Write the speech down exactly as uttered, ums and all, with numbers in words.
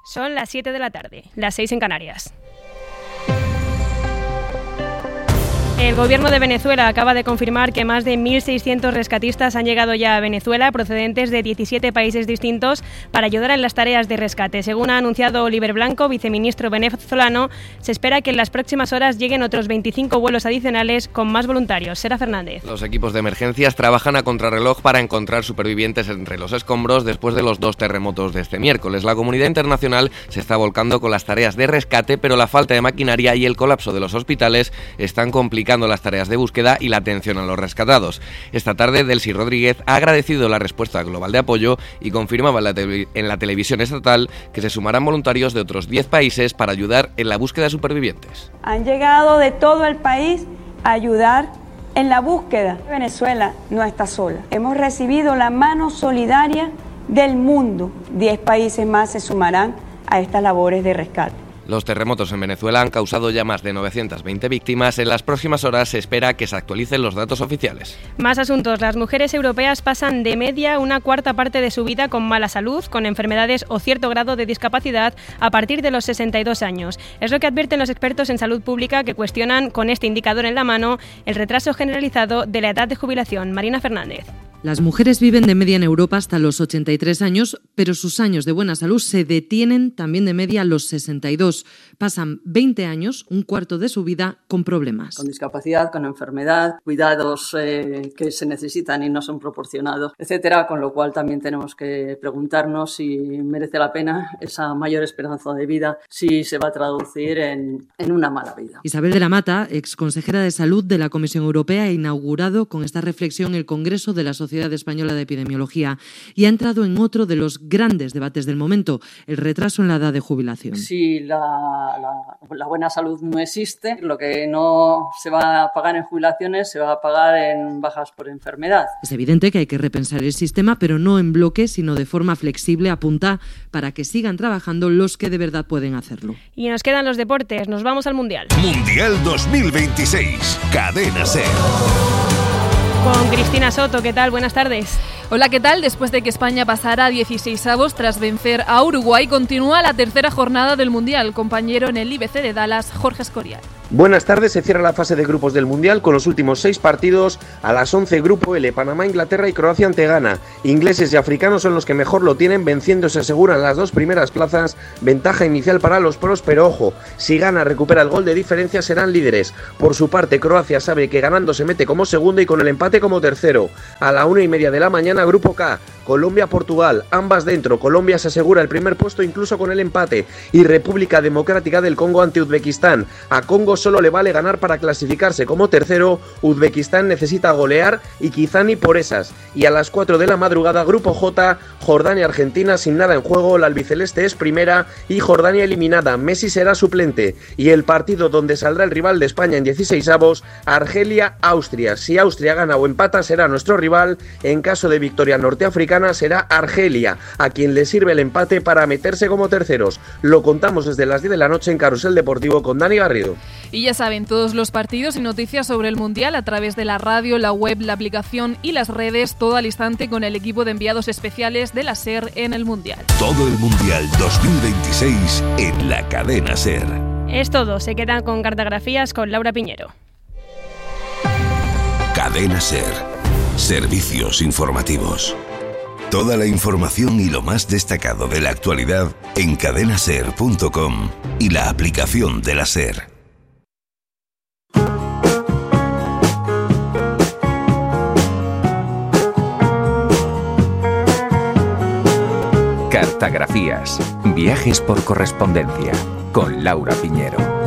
Son las siete de la tarde, las seis en Canarias. El gobierno de Venezuela acaba de confirmar que más de mil seiscientos rescatistas han llegado ya a Venezuela, procedentes de diecisiete países distintos, para ayudar en las tareas de rescate. Según ha anunciado Oliver Blanco, viceministro venezolano, se espera que en las próximas horas lleguen otros veinticinco vuelos adicionales con más voluntarios. Sera Fernández. Los equipos de emergencias trabajan a contrarreloj para encontrar supervivientes entre los escombros después de los dos terremotos de este miércoles. La comunidad internacional se está volcando con las tareas de rescate, pero la falta de maquinaria y el colapso de los hospitales están complicando las tareas de búsqueda y la atención a los rescatados. Esta tarde, Delcy Rodríguez ha agradecido la respuesta global de apoyo y confirmaba en la, tele- en la televisión estatal que se sumarán voluntarios de otros diez países para ayudar en la búsqueda de supervivientes. Han llegado de todo el país a ayudar en la búsqueda. Venezuela no está sola. Hemos recibido la mano solidaria del mundo. diez países más se sumarán a estas labores de rescate. Los terremotos en Venezuela han causado ya más de novecientas veinte víctimas. En las próximas horas se espera que se actualicen los datos oficiales. Más asuntos. Las mujeres europeas pasan de media una cuarta parte de su vida con mala salud, con enfermedades o cierto grado de discapacidad a partir de los sesenta y dos años. Es lo que advierten los expertos en salud pública, que cuestionan, con este indicador en la mano, el retraso generalizado de la edad de jubilación. Marina Fernández. Las mujeres viven de media en Europa hasta los ochenta y tres años, pero sus años de buena salud se detienen también de media a los sesenta y dos. Pasan veinte años, un cuarto de su vida, con problemas. Con discapacidad, con enfermedad, cuidados eh, que se necesitan y no son proporcionados, etcétera. Con lo cual también tenemos que preguntarnos si merece la pena esa mayor esperanza de vida, si se va a traducir en, en una mala vida. Isabel de la Mata, exconsejera de Salud de la Comisión Europea, ha inaugurado con esta reflexión el Congreso de la Sociedad Sociedad Española de Epidemiología y ha entrado en otro de los grandes debates del momento, el retraso en la edad de jubilación. Si la, la, la buena salud no existe, lo que no se va a pagar en jubilaciones se va a pagar en bajas por enfermedad. Es evidente que hay que repensar el sistema, pero no en bloque, sino de forma flexible, apunta, para que sigan trabajando los que de verdad pueden hacerlo. Y nos quedan los deportes, nos vamos al Mundial. Mundial dos mil veintiséis, Cadena SER. Con Cristina Soto, ¿qué tal? Buenas tardes. Hola, ¿qué tal? Después de que España pasara a dieciseisavos tras vencer a Uruguay, continúa la tercera jornada del Mundial. Compañero en el I B C de Dallas, Jorge Escorial. Buenas tardes, se cierra la fase de grupos del Mundial con los últimos seis partidos. A las once, Grupo L, Panamá, Inglaterra y Croacia ante Ghana. Ingleses y africanos son los que mejor lo tienen, venciendo se aseguran las dos primeras plazas. Ventaja inicial para los pros, pero ojo, si Ghana recupera el gol de diferencia serán líderes. Por su parte, Croacia sabe que ganando se mete como segundo y con el empate como tercero. A la una y media de la mañana, Grupo K, Colombia-Portugal, ambas dentro. Colombia se asegura el primer puesto incluso con el empate. Y República Democrática del Congo ante Uzbekistán. A Congo solo le vale ganar para clasificarse como tercero. Uzbekistán necesita golear y quizá ni por esas. Y a las cuatro de la madrugada, Grupo J, Jordania-Argentina sin nada en juego. La albiceleste es primera y Jordania eliminada. Messi será suplente. Y el partido donde saldrá el rival de España en dieciseisavos, Argelia-Austria. Si Austria gana o empata será nuestro rival. En caso de victoria norteafricana será Argelia, a quien le sirve el empate para meterse como terceros. Lo contamos desde las diez de la noche en Carrusel Deportivo con Dani Garrido. Y ya saben, todos los partidos y noticias sobre el Mundial a través de la radio, la web, la aplicación y las redes, todo al instante con el equipo de enviados especiales de la SER en el Mundial. Todo el Mundial dos mil veintiséis en la cadena SER. Es todo, se quedan con Cartografías con Laura Piñero. Cadena SER. Servicios informativos. Toda la información y lo más destacado de la actualidad en cadena ser punto com y la aplicación de la SER. Cartografías. Viajes por correspondencia con Laura Piñero.